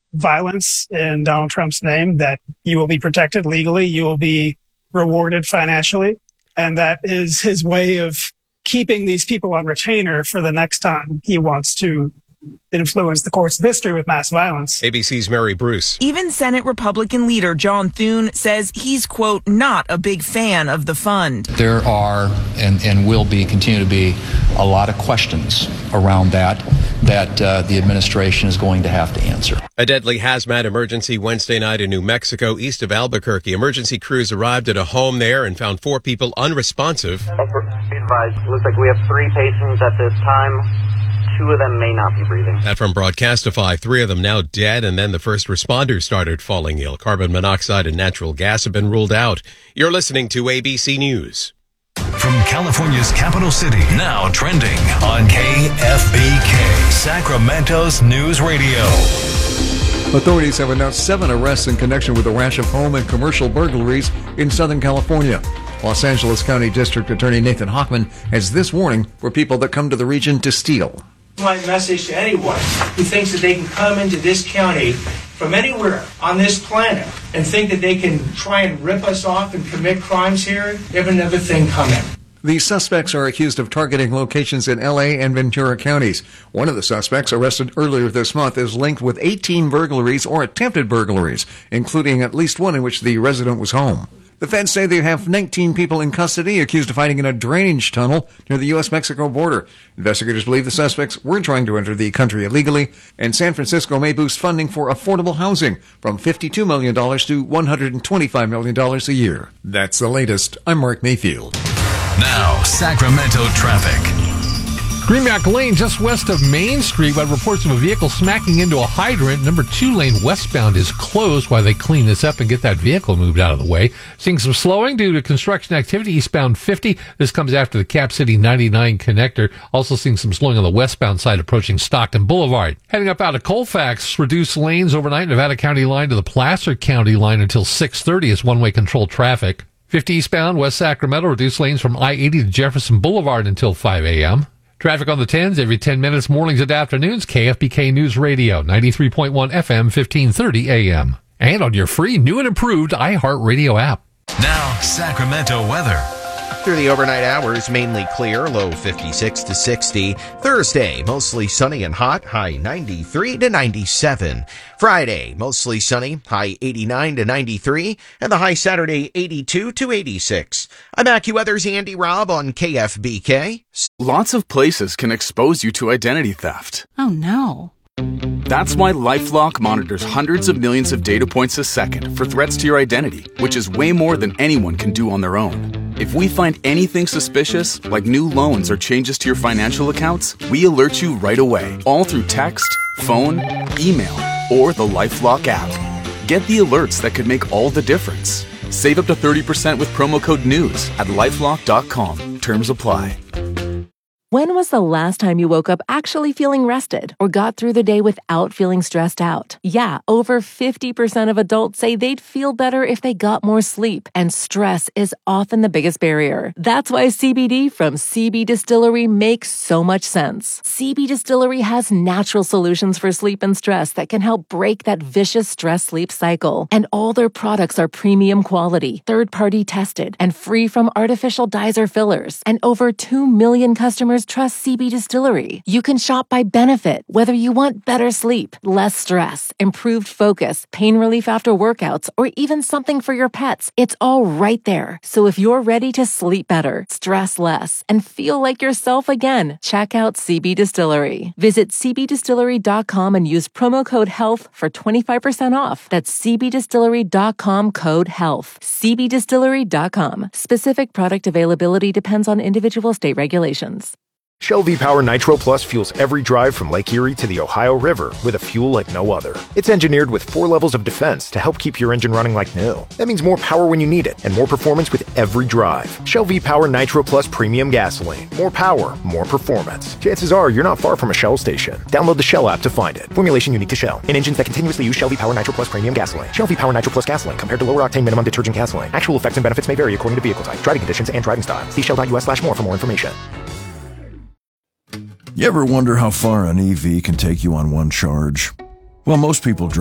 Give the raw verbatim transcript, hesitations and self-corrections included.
violence in Donald Trump's name, that you will be protected legally, you will be rewarded financially. And that is his way of keeping these people on retainer for the next time he wants to influence the course of history with mass violence. A B C's Mary Bruce. Even Senate Republican leader John Thune says he's, quote, not a big fan of the fund. There are and, and will be, continue to be, a lot of questions around that that uh, the administration is going to have to answer. A deadly hazmat emergency Wednesday night in New Mexico, east of Albuquerque. Emergency crews arrived at a home there and found four people unresponsive. Be advised, looks like we have three patients at this time. Two of them may not be breathing. That from Broadcastify. Three of them now dead, and then the first responders started falling ill. Carbon monoxide and natural gas have been ruled out. You're listening to A B C News. From California's capital city, now trending on K F B K, Sacramento's News Radio. Authorities have announced seven arrests in connection with a rash of home and commercial burglaries in Southern California. Los Angeles County District Attorney Nathan Hochman has this warning for people that come to the region to steal. My message to anyone who thinks that they can come into this county from anywhere on this planet and think that they can try and rip us off and commit crimes here, they have another thing coming. The suspects are accused of targeting locations in L A and Ventura counties. One of the suspects, arrested earlier this month, is linked with eighteen burglaries or attempted burglaries, including at least one in which the resident was home. The feds say they have nineteen people in custody accused of hiding in a drainage tunnel near the U S Mexico border. Investigators believe the suspects were trying to enter the country illegally, and San Francisco may boost funding for affordable housing from fifty-two million dollars to one hundred twenty-five million dollars a year. That's the latest. I'm Mark Mayfield. Now, Sacramento traffic. Greenback Lane, just west of Main Street, but reports of a vehicle smacking into a hydrant. Number two lane westbound is closed while they clean this up and get that vehicle moved out of the way. Seeing some slowing due to construction activity eastbound fifty. This comes after the Cap City ninety-nine connector. Also seeing some slowing on the westbound side approaching Stockton Boulevard. Heading up out of Colfax, reduced lanes overnight, Nevada County line to the Placer County line until six thirty is one-way controlled traffic. fifty eastbound, West Sacramento, reduced lanes from I eighty to Jefferson Boulevard until five a.m. Traffic on the tens every ten minutes, mornings and afternoons. K F B K News Radio, ninety-three point one F M, fifteen thirty A M. And on your free, new and improved iHeartRadio app. Now, Sacramento weather. Through the overnight hours, mainly clear, low fifty-six to sixty. Thursday, mostly sunny and hot, high ninety-three to ninety-seven. Friday, mostly sunny, high eighty-nine to ninety-three. And the high Saturday, eighty-two to eighty-six. I'm AccuWeather's Andy Robb on K F B K. Lots of places can expose you to identity theft. Oh, no. That's why LifeLock monitors hundreds of millions of data points a second for threats to your identity, which is way more than anyone can do on their own. If we find anything suspicious, like new loans or changes to your financial accounts, we alert you right away, all through text, phone, email, or the LifeLock app. Get the alerts that could make all the difference. Save up to thirty percent with promo code NEWS at lifelock dot com. Terms apply. When was the last time you woke up actually feeling rested or got through the day without feeling stressed out? Yeah, over fifty percent of adults say they'd feel better if they got more sleep, and stress is often the biggest barrier. That's why C B D from C B Distillery makes so much sense. C B Distillery has natural solutions for sleep and stress that can help break that vicious stress-sleep cycle. And all their products are premium quality, third-party tested, and free from artificial dyes or fillers. And over two million customers trust C B Distillery. You can shop by benefit, whether you want better sleep, less stress, improved focus, pain relief after workouts, or even something for your pets. It's all right there. So if you're ready to sleep better, stress less, and feel like yourself again, check out C B Distillery. Visit c b distillery dot com and use promo code HEALTH for twenty-five percent off. That's c b distillery dot com, code HEALTH. c b distillery dot com. Specific product availability depends on individual state regulations. Shell V-Power Nitro Plus fuels every drive from Lake Erie to the Ohio River with a fuel like no other. It's engineered with four levels of defense to help keep your engine running like new. That means more power when you need it and more performance with every drive. Shell V-Power Nitro Plus Premium Gasoline. More power, more performance. Chances are you're not far from a Shell station. Download the Shell app to find it. Formulation unique to Shell. In engines that continuously use Shell V-Power Nitro Plus Premium Gasoline. Shell V-Power Nitro Plus Gasoline compared to lower octane minimum detergent gasoline. Actual effects and benefits may vary according to vehicle type, driving conditions, and driving style. See shell dot u s slash more for more information. You ever wonder how far an E V can take you on one charge? Well, most people drive